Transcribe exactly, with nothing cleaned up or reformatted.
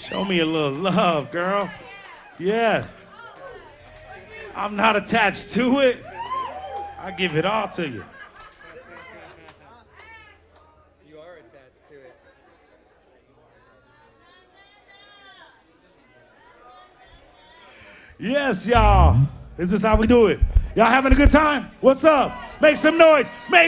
Show me a little love, girl. Yeah. I'm not attached to it. I give it all to you. You are attached to it. Yes, y'all. Is this how we do it? Y'all having a good time? What's up? Make some noise. Make